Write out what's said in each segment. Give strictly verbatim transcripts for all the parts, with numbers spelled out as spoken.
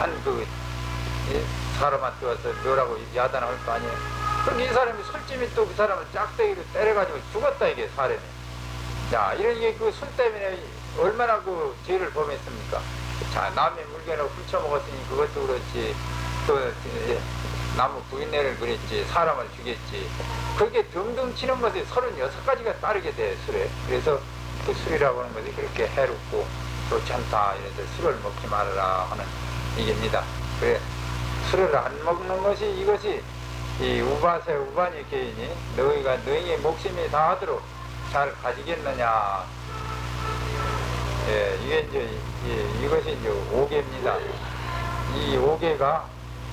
한 그 사람한테 와서 뭐라고 야단할 거 아니에요. 그럼 이 사람이 술집이 또 그 사람을 짝대기로 때려가지고 죽었다 이게 사람이. 자, 이런 게 그 술 때문에 얼마나 그 죄를 범했습니까? 자, 남의 물건을 훔쳐먹었으니 그것도 그렇지, 또 나무 부인네를 그랬지, 사람을 죽였지. 그렇게 등등 치는 것이 서른여섯 가지가 따르게 돼, 술에. 그래서 그 술이라고 하는 것이 그렇게 해롭고 좋지 않다. 이래서 술을 먹지 말아라 하는 얘기입니다. 그래, 술을 안 먹는 것이 이것이 이 우바세 우바니 개인이 너희가 너희의 목숨이 다하도록 잘 가지겠느냐. 예, 이게 이제 예, 이것이 이제 오계입니다. 이 오계가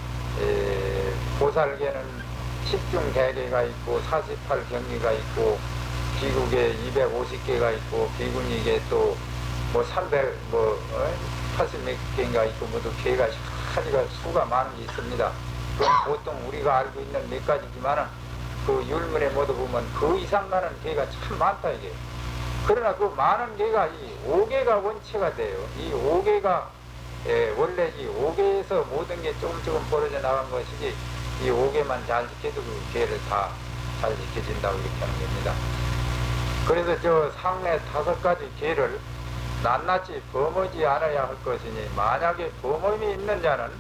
예, 보살계는 십중 대계가 있고 사십팔 경리가 있고 비국에 이백오십 개가 있고 비군이게 또 뭐 삼백 뭐 팔십 몇 개인가 있고 모두 개가 가지가 수가 많은 게 있습니다. 그건 보통 우리가 알고 있는 몇 가지지만은 그 율문에 모두 보면 그 이상 가는 개가 참 많다 이게. 그러나 그 많은 개가 이 오개가 원체가 돼요. 이 오개가 예, 원래 이 오개에서 모든 게 조금 조금 벌어져 나간 것이지 이 오개만 잘 지켜도 그 개를 다 잘 지켜진다고 이렇게 하는 겁니다. 그래서 저 상례 다섯 가지 개를 낱낱이 범하지 않아야 할 것이니 만약에 범함이 있는 자는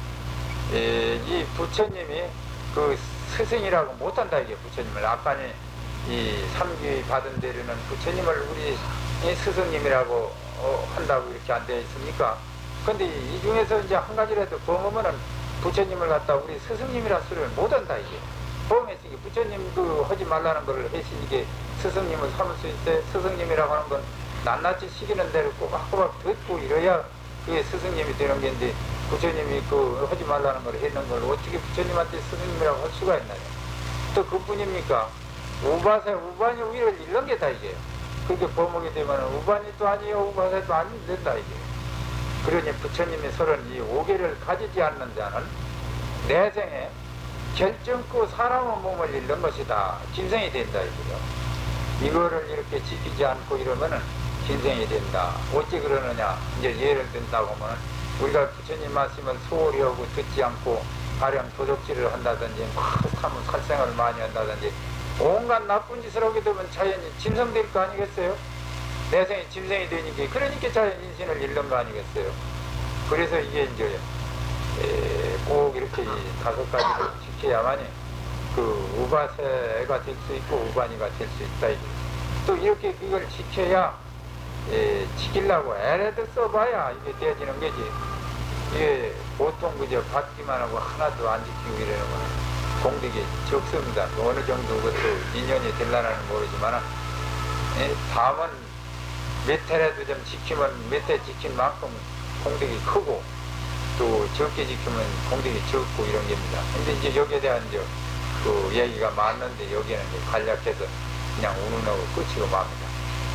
예, 이 부처님이 그 스승이라고 못한다 이게 부처님을. 아까니 이 삼귀 받은 데로는 부처님을 우리 스승님이라고 어, 한다고 이렇게 안 되어 있습니까? 근데 이 중에서 이제 한 가지라도 범하면은 부처님을 갖다 우리 스승님이라 소리를 못한다 이게. 범했으니 부처님 그 하지 말라는 걸 했으니 이게 스승님을 삼을 수 있대. 스승님이라고 하는 건 낱낱이 시키는 대로 꼬박꼬박 듣고 이래야 그게 스승님이 되는 게인데 부처님이 그 하지 말라는 걸 했는 걸 어떻게 부처님한테 스승님이라고 할 수가 있나요? 또 그뿐입니까? 우바세 우반이 위를 잃는 게 다 이게. 그렇게 범하게 되면 우반이도 아니요 우바세도 안 된다 이게. 그러니 부처님이 서른 이 오계를 가지지 않는 자는 내생에 결정코 사람의 몸을 잃는 것이다. 짐승이 된다 이거죠. 이거를 이렇게 지키지 않고 이러면은 짐승이 된다. 어찌 그러느냐? 이제 예를 든다고 하면 우리가 부처님 말씀을 소홀히 하고 듣지 않고 가령 도적질을 한다든지 하면 살생을 많이 한다든지 온갖 나쁜 짓을 하게 되면 자연히 짐승 될 거 아니겠어요? 내생이 짐승이 되니까 그러니까 자연 인신을 잃는 거 아니겠어요? 그래서 이게 이제 에, 꼭 이렇게 다섯 가지를 지켜야만이 그 우바세가 될 수 있고 우반이가 될 수 있다. 또 이렇게 그걸 지켜야 예, 지키려고 애래도 써봐야 이게 되어지는 거지. 이게 보통 그저 받기만 하고 하나도 안 지키고 이러는 건 공덕이 적습니다. 어느 정도 그것도 인연이 될라는 모르지만 예, 다음은 몇 해라도 좀 지키면 몇 해 지킨 만큼 공덕이 크고 또 적게 지키면 공덕이 적고 이런 겁니다. 근데 이제 여기에 대한 이제 그 얘기가 많은데 여기는 이제 간략해서 그냥 운운하고 끝이고 맙니다.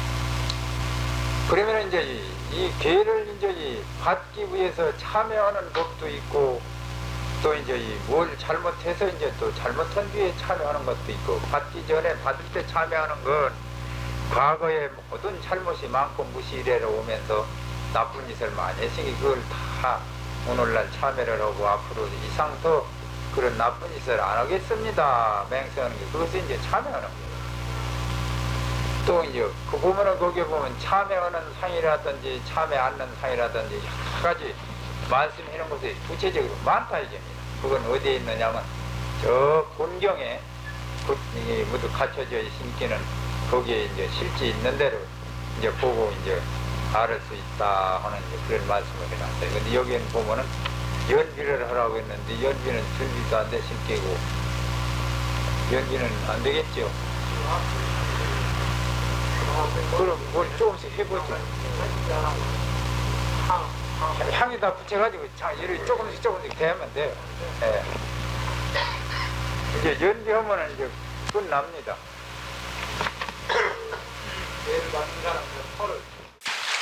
그러면 이제 이, 이 계를 이제 이 받기 위해서 참여하는 법도 있고 또 이제 이 뭘 잘못해서 이제 또 잘못한 뒤에 참여하는 것도 있고 받기 전에 받을 때 참여하는 건 과거에 모든 잘못이 많고 무시이래로 오면서 나쁜 짓을 많이 했으니 그걸 다 오늘날 참여를 하고 앞으로 이상도 그런 나쁜 짓을 안 하겠습니다. 맹세하는 게 그것이 이제 참여하는 거예요. 또 이제 그 보면은 거기에 보면 참여하는 상이라든지 참여 않는 상이라든지 여러 가지 말씀하는 것이 구체적으로 많다 이겁니다. 그건 어디에 있느냐면 저 본경에 이게 모두 갖춰져 있으니까는 거기에 이제 실제 있는 대로 이제 보고 이제 알을 수 있다 하는 그런 말씀을 해놨어요. 근데 여기는 보면은 연비를 하라고 했는데 연비는 준비도 안 되실 게고 연비는 안 되겠죠. 그럼 뭘 조금씩 해보죠. 향에다 붙여가지고 자, 이렇게 조금씩 조금씩 대면 돼요. 예. 이제 연비하면은 이제 끝납니다. 예를 받는 사람은 털을